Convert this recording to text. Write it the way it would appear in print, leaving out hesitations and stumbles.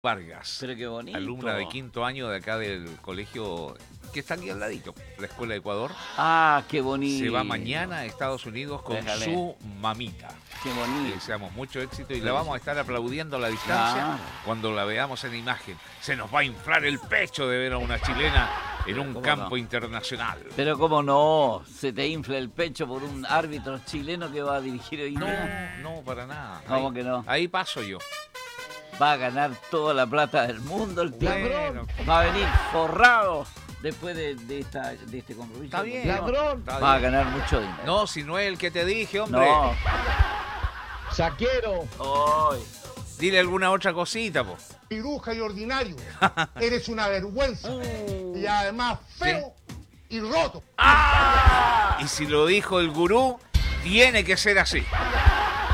Vargas, Pero qué bonito. alumna de quinto año de acá del colegio que está aquí al ladito, la Escuela de Ecuador. Ah, qué bonito. Se va mañana a Estados Unidos con Déjale. su mamita. Qué Le bonito. deseamos mucho éxito y la vamos a estar aplaudiendo a la distancia Claro. cuando la veamos en imagen. Se nos va a inflar el pecho de ver a una chilena en un ¿Cómo campo no? internacional. Pero cómo no, se te infla el pecho por un árbitro chileno que va a dirigir hoy No, día. no, para nada. ¿Cómo Ahí- que no? Ahí paso yo. Va a ganar toda la plata del mundo el tipo. Bueno, Va a venir forrado después de este compromiso. está bien. ¡Ladrón! Está Va a bien. ganar mucho dinero. No, si no es el que te dije, hombre. No. ¡Saquero! Hoy. Dile alguna otra cosita, po. Piruja y ordinario. Eres una vergüenza. Y además feo y roto. Y si lo dijo el gurú, tiene que ser así.